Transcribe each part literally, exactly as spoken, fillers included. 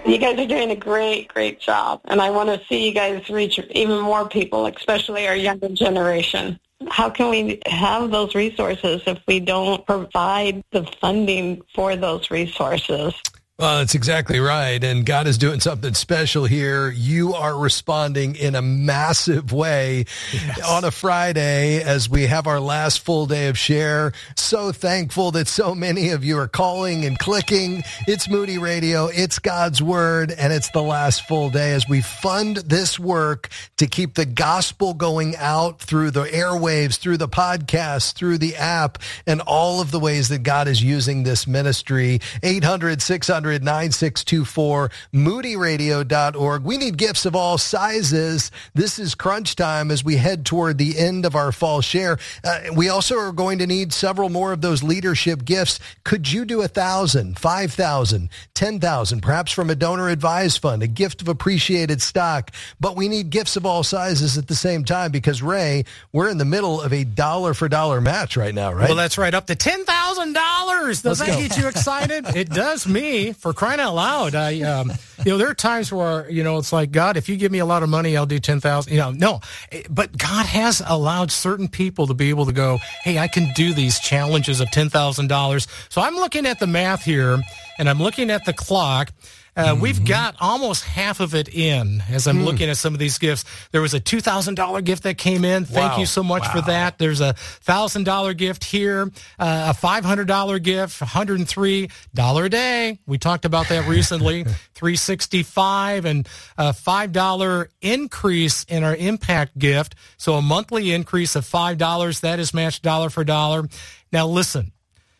You guys are doing a great, great job. And I want to see you guys reach even more people, especially our younger generation. How can we have those resources if we don't provide the funding for those resources? Well, that's exactly right. And God is doing something special here. You are responding in a massive way yes. on a Friday as we have our last full day of Share. So thankful that so many of you are calling and clicking. It's Moody Radio. It's God's Word. And it's the last full day as we fund this work to keep the gospel going out through the airwaves, through the podcast, through the app, and all of the ways that God is using this ministry. eight hundred, six hundred, nine six two four, moody radio dot org. We need gifts of all sizes. This is crunch time as we head toward the end of our fall share. Uh, we also are going to need several more of those leadership gifts. Could you do a thousand, five thousand, ten thousand, perhaps from a donor advised fund, a gift of appreciated stock? But we need gifts of all sizes at the same time because, Ray, we're in the middle of a dollar for dollar match right now, right? Well, that's right. Up to ten thousand dollars. Does Let's that go. get you excited? It does me. For crying out loud, I, um, you know, there are times where, you know, it's like, God, if you give me a lot of money, I'll do ten thousand, you know, no, but God has allowed certain people to be able to go, hey, I can do these challenges of ten thousand dollars. So I'm looking at the math here and I'm looking at the clock. Uh, mm-hmm. We've got almost half of it in as I'm mm. looking at some of these gifts. There was a two thousand dollars gift that came in. Thank wow. you so much wow. for that. There's a one thousand dollars gift here, uh, a five hundred dollars gift, one hundred three dollars a day. We talked about that recently, three hundred sixty-five dollars, and a five dollars increase in our impact gift. So a monthly increase of five dollars. That is matched dollar for dollar. Now, listen,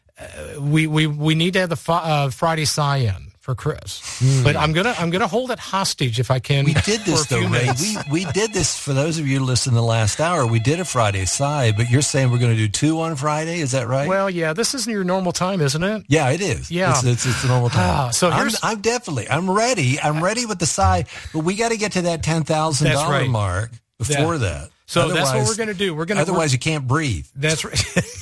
uh, we, we, we need to have the uh, Friday sign-in for Chris, mm. but I'm gonna I'm gonna hold it hostage if I can. We did this though, Ray. We we did this for those of you who listened to the last hour. We did a Friday side, but you're saying we're going to do two on Friday. Is that right? Well, yeah. This isn't your normal time, isn't it? Yeah, it is. Yeah, it's it's, it's the normal time. Ah, so I'm, here's, I'm definitely I'm ready. I'm ready with the side, but we got to get to that ten thousand right. dollar mark before that. that. So otherwise, that's what we're going to do. We're going to otherwise you can't breathe. That's right.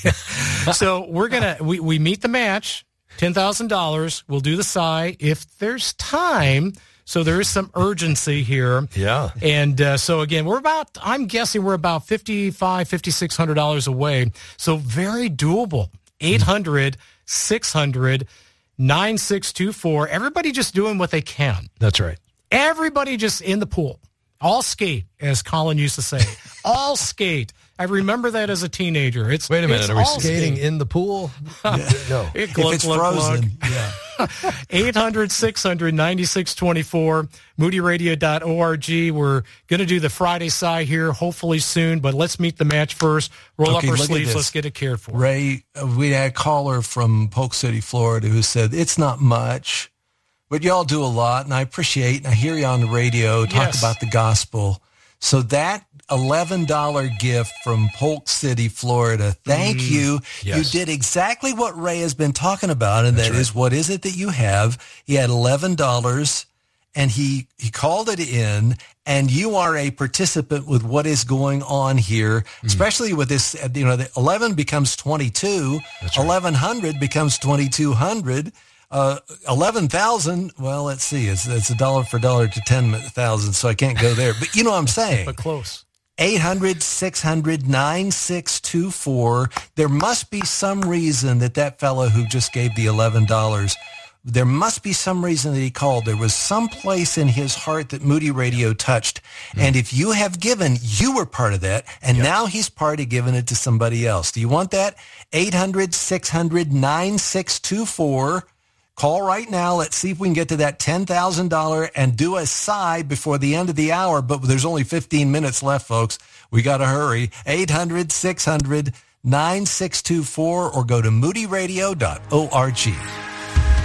So we're gonna we we meet the match. ten thousand dollars. We'll do the S I if there's time. So there is some urgency here. Yeah. And uh, so, again, we're about, I'm guessing we're about fifty-five hundred dollars, fifty-six hundred dollars away. So very doable. eight hundred, six hundred, nine six two four. Everybody just doing what they can. That's right. Everybody just in the pool. All skate, as Colin used to say. All skate. I remember that as a teenager. It's Wait a minute. It's Are we all skating skate. in the pool? Yeah. No. It if glug, it's glug, frozen, glug. yeah. eight hundred, six hundred, ninety-six twenty-four, moody radio dot org. We're going to do the Friday side here hopefully soon, but let's meet the match first. Roll Okay, up our look at sleeves. this. Let's get it cared for. Ray, uh, we had a caller from Polk City, Florida, who said, it's not much, but y'all do a lot, and I appreciate, and I hear you on the radio talk Yes. about the gospel. So that eleven dollars gift from Polk City, Florida, thank Mm, you. yes. You did exactly what Ray has been talking about, and That's that right. is, what is it that you have? He had eleven dollars, and he, he called it in, and you are a participant with what is going on here, Mm. especially with this, you know, the eleven becomes twenty-two, That's right. eleven hundred becomes twenty-two hundred. Uh, eleven thousand, well, let's see, it's, it's a dollar for dollar to ten thousand, so I can't go there. But you know what I'm saying. But close. eight hundred, six hundred, nine six two four. There must be some reason that that fellow who just gave the eleven dollars, there must be some reason that he called. There was some place in his heart that Moody Radio touched. Mm. And if you have given, you were part of that. And Yep. now he's part of giving it to somebody else. Do you want that? eight hundred, six hundred, nine six two four. Call right now. Let's see if we can get to that ten thousand dollars and do a side before the end of the hour. But there's only fifteen minutes left, folks. We got to hurry. eight hundred, six hundred, nine six two four or go to moody radio dot org.